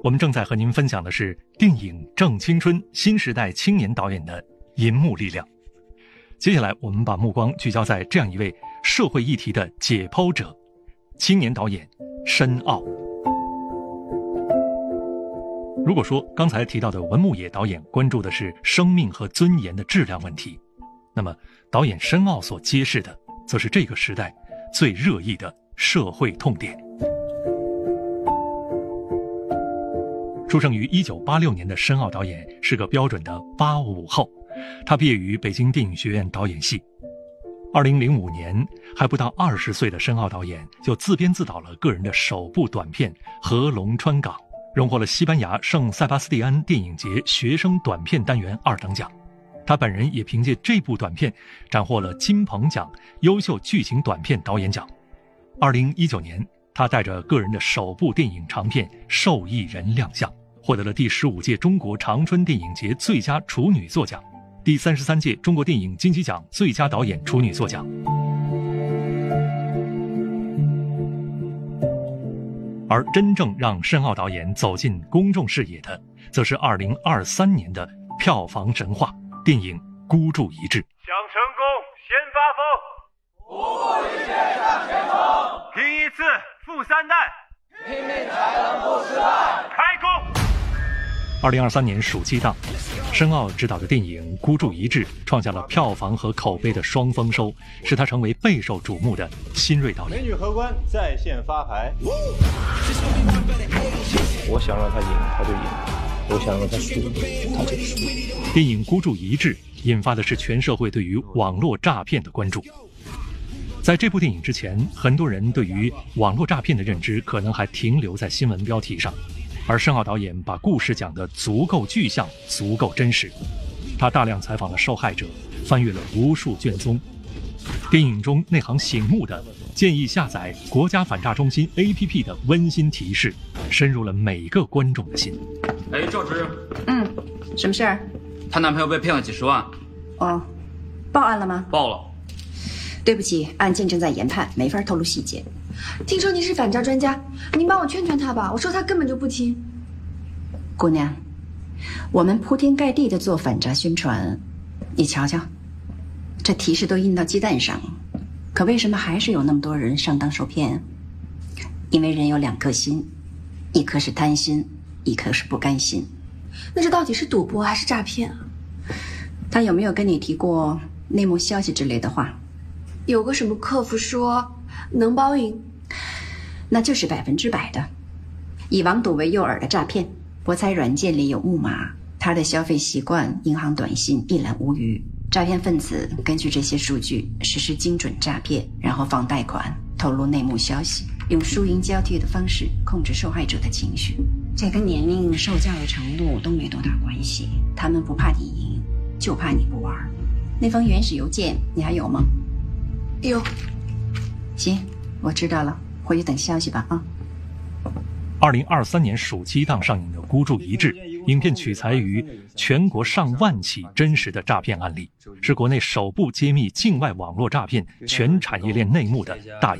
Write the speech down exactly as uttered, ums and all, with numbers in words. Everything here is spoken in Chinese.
我们正在和您分享的是电影《正青春》新时代青年导演的银幕力量。接下来我们把目光聚焦在这样一位社会议题的解剖者，青年导演申奥。如果说刚才提到的文牧野导演关注的是生命和尊严的质量问题，那么导演申奥所揭示的则是这个时代最热议的社会痛点。出生于一九八六年的申奥导演是个标准的八五后，他毕业于北京电影学院导演系。二零零五年，还不到二十岁的申奥导演就自编自导了个人的首部短片《合龙川港》，荣获了西班牙圣塞巴斯蒂安电影节学生短片单元二等奖。他本人也凭借这部短片斩获了金鹏奖优秀剧情短片导演奖。二零一九年，他带着个人的首部电影长片《受益人》亮相，获得了第十五届中国长春电影节最佳处女作奖，第三十三届中国电影金鸡奖最佳导演处女作奖。而真正让申奥导演走进公众视野的，则是二零二三年的票房神话电影《孤注一掷》。 想成功，先发疯；不顾一切向前冲，拼一次富三代，拼命才能不失败。开工。 二零二三年暑期档，申奥执导的电影《孤注一掷》创下了票房和口碑的双丰收，使他成为备受瞩目的新锐导演。 美女荷官在线发牌，我想让他赢，他就赢；我想让他输，他就输。 电影《孤注一掷》引发的是全社会对于网络诈骗的关注。在这部电影之前，很多人对于网络诈骗的认知可能还停留在新闻标题上。而申奥导演把故事讲得足够具象，足够真实。他大量采访了受害者，翻阅了无数卷宗。电影中那行醒目的建议下载国家反诈中心 A P P 的温馨提示，深入了每个观众的心。 哎，赵主任。 嗯，什么事儿？ 她男朋友被骗了几十万。 哦，报案了吗？ 报了。 对不起，案件正在研判，没法透露细节。 听说您是反诈专家，您帮我劝劝他吧。我说他根本就不听。 姑娘，我们铺天盖地的做反诈宣传，你瞧瞧，这提示都印到鸡蛋上，可为什么还是有那么多人上当受骗？因为人有两颗心，一颗是贪心，一颗是不甘心。 那这到底是赌博还是诈骗啊？ 他有没有跟你提过内幕消息之类的话？ 有个什么客服说能包赢， 那就是百分之百的以网赌为诱饵的诈骗。博彩软件里有木马，他的消费习惯、银行短信一览无余。诈骗分子根据这些数据实施精准诈骗，然后放贷款，透露内幕消息，用输赢交替的方式控制受害者的情绪。这跟年龄、受教育程度都没多大关系。他们不怕你赢，就怕你不玩。那封原始邮件你还有吗？ 有。 行，我知道了，回去等消息吧啊。 二零二三年暑期档上映的《孤注一掷》，影片取材于全国上万起真实的诈骗案例，是国内首部揭秘境外网络诈骗全产业链内幕的大